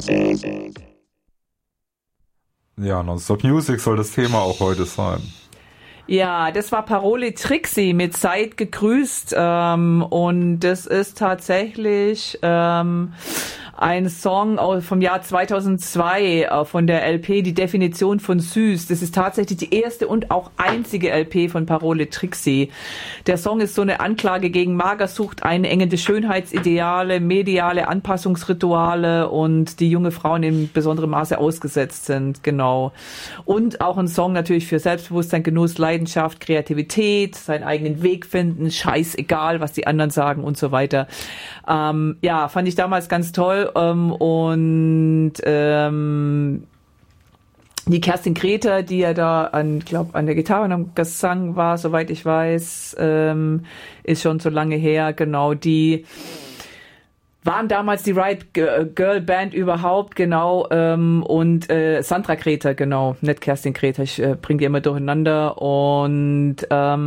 Ja, Nonstop Music soll das Thema auch heute sein. Ja, das war Parole Trixie mit Seid gegrüßt und das ist tatsächlich ein Song vom Jahr 2002 von der LP Die Definition von Süß. Das ist tatsächlich die erste und auch einzige LP von Parole Trixie. Der Song ist so eine Anklage gegen Magersucht, einengende Schönheitsideale, mediale Anpassungsrituale und die junge Frauen in besonderem Maße ausgesetzt sind, genau. Und auch ein Song natürlich für Selbstbewusstsein, Genuss, Leidenschaft, Kreativität, seinen eigenen Weg finden, scheißegal, was die anderen sagen und so weiter. Ja, fand ich damals ganz toll. Und die Kerstin Greta, die ja da an der Gitarre und am Gesang war, soweit ich weiß, ist schon so lange her, genau, die waren damals die Riot Girl Band überhaupt, genau, und Sandra Greta, genau, nicht Kerstin Greta, ich bringe die immer durcheinander und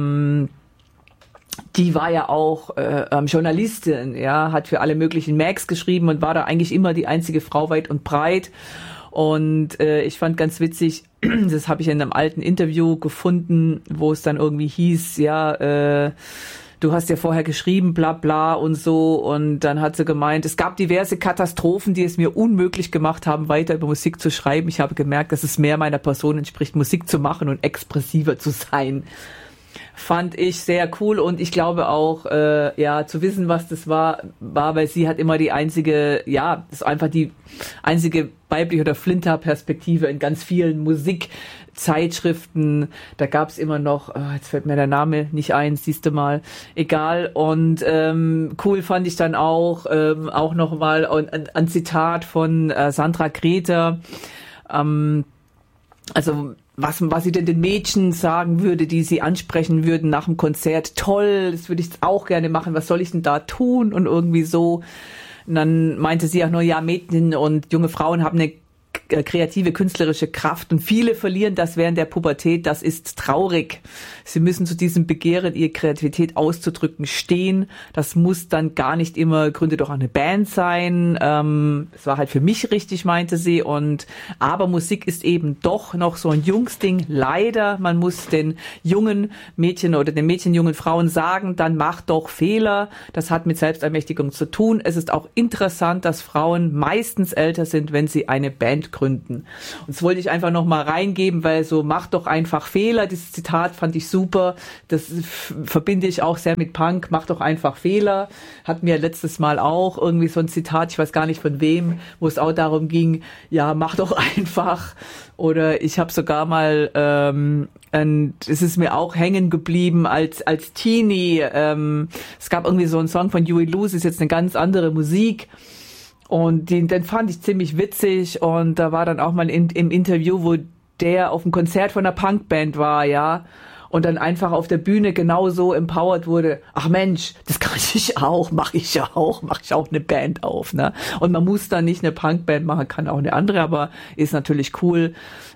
die war ja auch Journalistin, ja, hat für alle möglichen Mags geschrieben und war da eigentlich immer die einzige Frau weit und breit. Und ich fand ganz witzig, das habe ich in einem alten Interview gefunden, wo es dann irgendwie hieß, ja, du hast ja vorher geschrieben, bla bla und so. Und dann hat sie gemeint, es gab diverse Katastrophen, die es mir unmöglich gemacht haben, weiter über Musik zu schreiben. Ich habe gemerkt, dass es mehr meiner Person entspricht, Musik zu machen und expressiver zu sein. Fand ich sehr cool und ich glaube auch, ja, zu wissen, was das war, weil sie hat immer die einzige, ja, das ist einfach die einzige weibliche oder Flinter-Perspektive in ganz vielen Musikzeitschriften. Da gab's immer noch, jetzt fällt mir der Name nicht ein, siehst du mal, egal. Und cool fand ich dann auch nochmal ein Zitat von Sandra Greta, also was sie denn den Mädchen sagen würde, die sie ansprechen würden nach dem Konzert. Toll, das würde ich auch gerne machen. Was soll ich denn da tun? Und irgendwie so. Und dann meinte sie auch nur, ja, Mädchen und junge Frauen haben eine kreative, künstlerische Kraft und viele verlieren das während der Pubertät. Das ist traurig. Sie müssen zu diesem Begehren, ihre Kreativität auszudrücken, stehen. Das muss dann gar nicht immer Gründe doch eine Band sein. Es war halt für mich richtig, meinte sie. Aber Musik ist eben doch noch so ein Jungsding. Leider, man muss den jungen Mädchen oder den Mädchen, jungen Frauen sagen, dann mach doch Fehler. Das hat mit Selbstermächtigung zu tun. Es ist auch interessant, dass Frauen meistens älter sind, wenn sie eine Band gründen. Und das wollte ich einfach noch mal reingeben, weil so, mach doch einfach Fehler. Dieses Zitat fand ich super. Das verbinde ich auch sehr mit Punk. Mach doch einfach Fehler. Hatten wir letztes Mal auch irgendwie so ein Zitat, ich weiß gar nicht von wem, wo es auch darum ging, ja, mach doch einfach. Oder ich habe sogar mal, und es ist mir auch hängen geblieben als Teenie. Es gab irgendwie so einen Song von Huey Lewis, ist jetzt eine ganz andere Musik. Und den fand ich ziemlich witzig und da war dann auch mal im Interview, wo der auf dem Konzert von einer Punkband war, ja, und dann einfach auf der Bühne genauso empowered wurde. Ach Mensch, das kann ich auch, mache ich auch eine Band auf, ne? Und man muss dann nicht eine Punkband machen, kann auch eine andere, aber ist natürlich cool.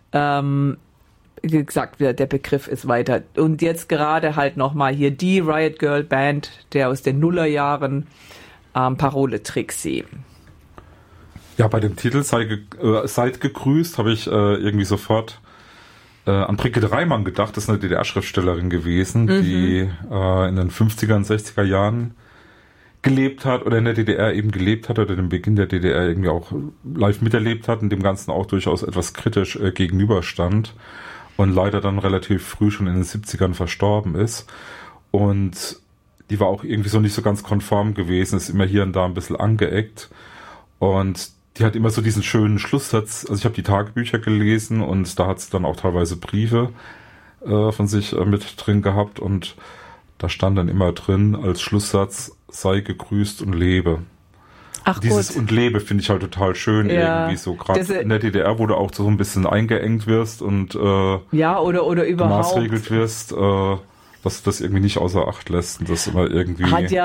Wie gesagt, der Begriff ist weiter. Und jetzt gerade halt nochmal hier die Riot Girl Band, der aus den Nullerjahren, Parole Trixie. Ja, bei dem Titel Seid gegrüßt habe ich irgendwie sofort an Brigitte Reimann gedacht. Das ist eine DDR-Schriftstellerin gewesen, die in den 50er und 60er Jahren gelebt hat oder in der DDR eben gelebt hat oder den Beginn der DDR irgendwie auch live miterlebt hat und dem Ganzen auch durchaus etwas kritisch gegenüberstand und leider dann relativ früh schon in den 70ern verstorben ist. Und die war auch irgendwie so nicht so ganz konform gewesen, ist immer hier und da ein bisschen angeeckt und die hat immer so diesen schönen Schlusssatz, also ich habe die Tagebücher gelesen und da hat sie dann auch teilweise Briefe von sich mit drin gehabt und da stand dann immer drin als Schlusssatz, sei gegrüßt und lebe. Ach, dieses gut. Und lebe finde ich halt total schön, ja, irgendwie so, gerade in der DDR, wo du auch so ein bisschen eingeengt wirst und ja, oder überhaupt gemaßregelt wirst, dass du das irgendwie nicht außer Acht lässt und das immer irgendwie...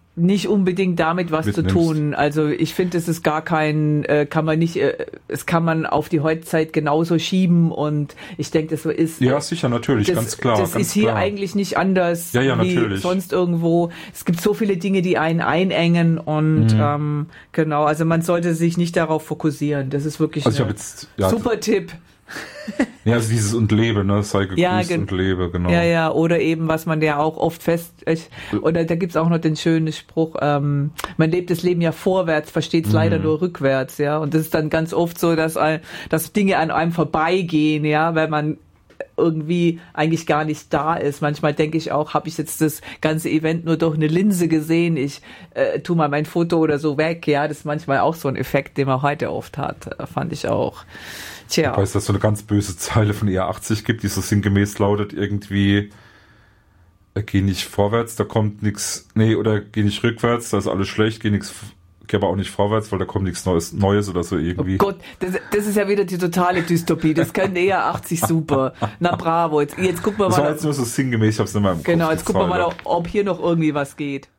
nicht unbedingt damit was mitnimmst. zu tun. Also ich finde, es ist gar kein, es kann man auf die Heutzeit genauso schieben und ich denke, das so ist. Ja, sicher, natürlich, ganz klar. Das ganz ist hier klar. eigentlich nicht anders Ja, wie natürlich. sonst irgendwo. Es gibt so viele Dinge, die einen einengen und genau, also man sollte sich nicht darauf fokussieren. Das ist wirklich Also ich habe jetzt super Tipp. Ja, also dieses und lebe, ne, sei gegrüßt und lebe, genau. Ja, oder eben, was man ja auch oft oder da gibt's auch noch den schönen Spruch, man lebt das Leben ja vorwärts, versteht's leider nur rückwärts, ja, und das ist dann ganz oft so, dass Dinge an einem vorbeigehen, ja, weil man irgendwie eigentlich gar nicht da ist. Manchmal denke ich auch, habe ich jetzt das ganze Event nur durch eine Linse gesehen, ich tu mal mein Foto oder so weg, ja, das ist manchmal auch so ein Effekt, den man heute oft hat, fand ich auch. Tja. Wobei es da so eine ganz böse Zeile von ER80 gibt, die so sinngemäß lautet irgendwie, geh nicht vorwärts, da kommt nichts, oder geh nicht rückwärts, da ist alles schlecht, geh aber auch nicht vorwärts, weil da kommt nichts Neues oder so irgendwie. Oh Gott, das ist ja wieder die totale Dystopie, das kann ER80 super. Na bravo, jetzt gucken wir mal. Das war jetzt nur so sinngemäß, ich hab's nicht mehr im Kopf. Genau, jetzt gucken wir mal, ob hier noch irgendwie was geht.